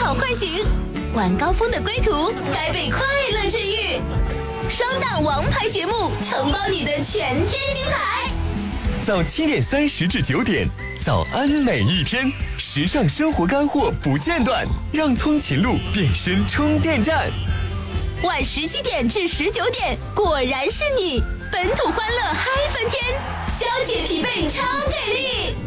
好唤醒，晚高峰的归途该被快乐治愈。双档王牌节目，承包你的全天精彩。 早7点30至9点，早安每一天，时尚生活干货不间断，让通勤路变身充电站。 晚17点至19点，果然是你，本土欢乐嗨翻天，消解疲惫超给力。